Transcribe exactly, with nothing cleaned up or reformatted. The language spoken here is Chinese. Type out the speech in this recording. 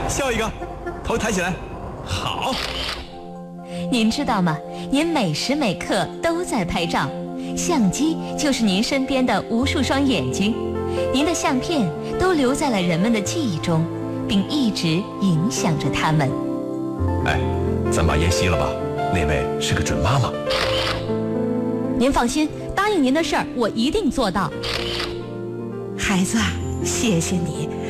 笑一个，头抬起来，好。 您知道吗？您每时每刻都在拍照，相机就是您身边的无数双眼睛，您的相片都留在了人们的记忆中，并一直影响着他们。 哎，咱把烟熄了吧，那位是个准妈妈。 您放心，答应您的事儿我一定做到。 孩子，谢谢你。